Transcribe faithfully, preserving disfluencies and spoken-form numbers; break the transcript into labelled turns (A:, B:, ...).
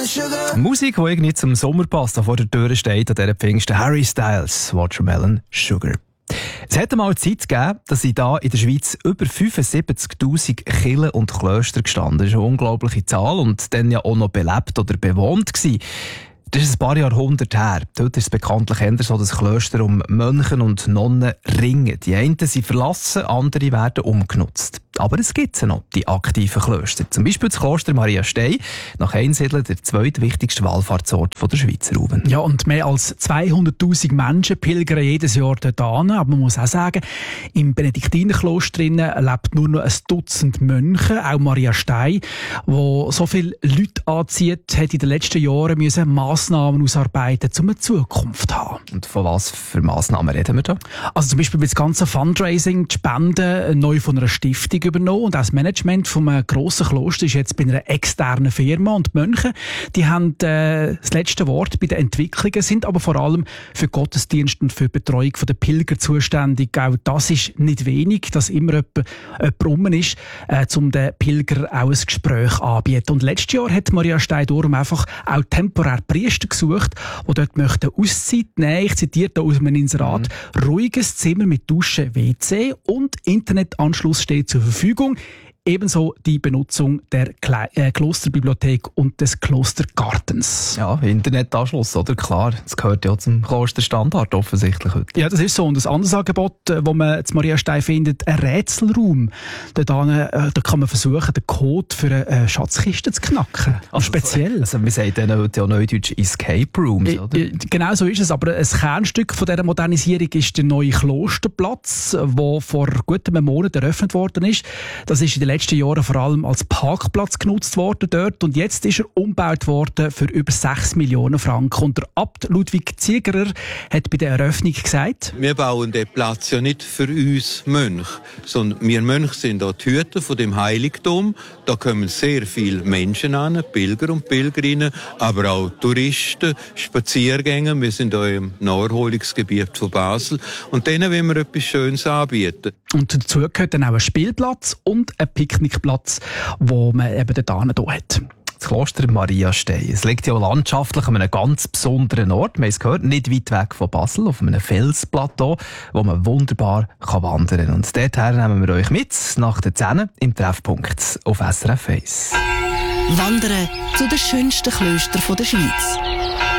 A: Musik, die irgendwie zum Sommer passt, da vor der Tür steht, an dieser Pfingsten Harry Styles, Watermelon Sugar. Es hat einmal Zeit gegeben, dass ich da in der Schweiz über fünfundsiebzigtausend Kirchen und Klöster gestanden. Das ist eine unglaubliche Zahl und dann ja auch noch belebt oder bewohnt gewesen. Das ist ein paar Jahrhunderte her. Dort ist es bekanntlich eher so, dass Klöster um Mönche und Nonnen ringen. Die einen sind verlassen, andere werden umgenutzt. Aber es gibt sie noch, die aktiven Klöster. Zum Beispiel das Kloster Maria Stey, nach Einsiedeln der zweitwichtigste Wallfahrtsort der Schweiz. Ruben.
B: Ja, und mehr als zweihunderttausend Menschen pilgern jedes Jahr dort hin. Aber man muss auch sagen, im Benediktinerkloster lebt nur noch ein Dutzend Mönche, auch Maria Stey, wo so viele Leute anzieht, hat in den letzten Jahren müssen Massnahmen ausarbeiten, um eine Zukunft zu haben.
A: Und von was für Massnahmen reden wir da?
B: Also zum Beispiel das ganze Fundraising, die Spenden neu von einer Stiftung übernommen und auch das Management von einem grossen Kloster ist jetzt bei einer externen Firma und die Mönche, die haben äh, das letzte Wort bei den Entwicklungen, sind aber vor allem für Gottesdienst und für die Betreuung der Pilger zuständig. Auch das ist nicht wenig, dass immer jemand, jemand rum ist, äh, um den Pilgern auch ein Gespräch anzubieten. Und letztes Jahr hat Maria Stey darum einfach auch temporär Priester gesucht, die dort möchten Auszeit nehmen. Ich zitiere da aus einem Inserat. Mhm. Ruhiges Zimmer mit Dusche, W C und Internetanschluss steht zur Verfügung. Ebenso die Benutzung der Kle- äh, Klosterbibliothek und des Klostergartens.
A: Ja, Internetanschluss, oder? Klar, das gehört ja zum Klosterstandard offensichtlich heute.
B: Ja, das ist so. Und ein anderes Angebot, das man zu Maria Stey findet, ein Rätselraum. Da, da, da kann man versuchen, den Code für eine Schatzkiste zu knacken. Also speziell.
A: Also, wir sagen dann heute ja neudeutsch Escape Rooms, oder?
B: Äh, genau so ist es. Aber ein Kernstück von dieser Modernisierung ist der neue Klosterplatz, der vor gut einem Monat eröffnet worden ist. Das ist in den letzten Jahren vor allem als Parkplatz genutzt worden dort und jetzt ist er umgebaut worden für über sechs Millionen Franken. Und der Abt Ludwig Ziegerer hat bei der Eröffnung gesagt:
C: Wir bauen den Platz ja nicht für uns Mönche, sondern wir Mönche sind auch die Hüter von dem Heiligtum. Da kommen sehr viele Menschen an, Pilger und Pilgerinnen, aber auch Touristen, Spaziergänger. Wir sind auch im Naherholungsgebiet von Basel und denen wollen wir etwas Schönes anbieten.
B: Und dazu gehört dann auch ein Spielplatz und ein Picknickplatz, wo man eben dort hier hat.
A: Das Kloster Maria Stey. Es liegt ja landschaftlich an einem ganz besonderen Ort. Wir haben es gehört, nicht weit weg von Basel, auf einem Felsplateau, wo man wunderbar kann wandern kann. Und dorthin nehmen wir euch mit, nach der zehn im Treffpunkt auf S R F eins.
D: Wandern zu den schönsten Klöstern der Schweiz.